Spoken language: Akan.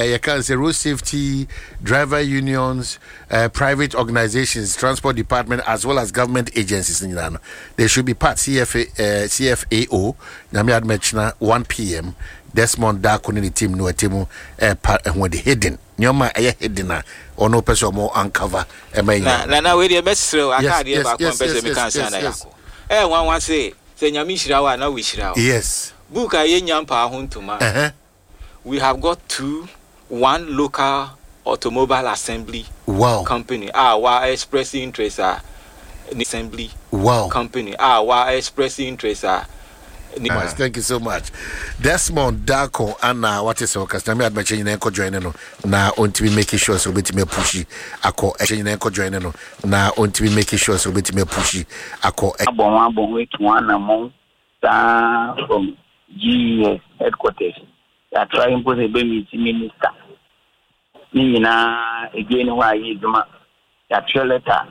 you can say road safety, driver unions, private organizations, transport department, as well as government agencies. They should be part CFAO. Nami Admechna 1 p.m. Desmond Darko ni team no team when the hidden. Nyoma hidden or no person more uncover. Na we the best so I can't hear back one person me can say na yako. One say nyami shirawa na we shirawa. Yes. Book a nyampa huntuma. We have got one local automobile assembly company. Wa expressing interest assembly company. Wa expressing interest Thank you so much. Desmond Darko and what is our customer admission in joining now on to be making sure so bit me pushy ako in joining now on to be making sure so bit me pushy ako one from GES headquarters. They are trying to be minister. Again, why you do letter.